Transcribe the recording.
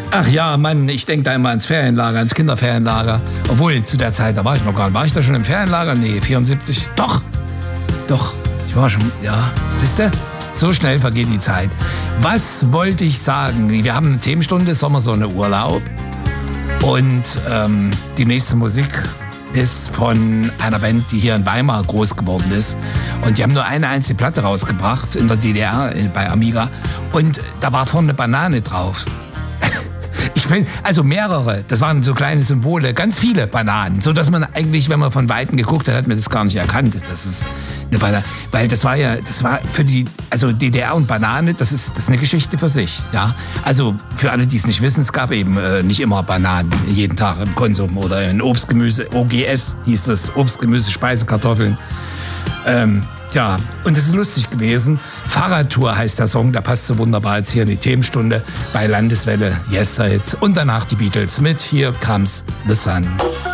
Ach ja, Mann, ich denke da immer ans Ferienlager, ans Kinderferienlager. Obwohl, zu der Zeit, da war ich noch gar nicht. War ich da schon im Ferienlager? Nee, 74. Doch, ich war schon, ja, siehste? So schnell vergeht die Zeit. Was wollte ich sagen? Wir haben eine Themenstunde, Sommersonne, Urlaub. Und die nächste Musik ist von einer Band, die hier in Weimar groß geworden ist. Und die haben nur eine einzige Platte rausgebracht in der DDR, bei Amiga. Und da war vorne eine Banane drauf. Also mehrere, das waren so kleine Symbole, ganz viele Bananen, so dass man eigentlich, wenn man von Weitem geguckt hat man das gar nicht erkannt. Das ist eine Banane, weil das war für die, also DDR und Banane, das ist eine Geschichte für sich, ja. Also für alle, die es nicht wissen, es gab eben nicht immer Bananen jeden Tag im Konsum oder in Obst, Gemüse, OGS hieß das, Obst, Gemüse, Speise, Kartoffeln. Ja, und es ist lustig gewesen. Fahrradtour heißt der Song, der passt so wunderbar jetzt hier in die Themenstunde bei Landeswelle Yesterhits. Und danach die Beatles mit Here Comes the Sun.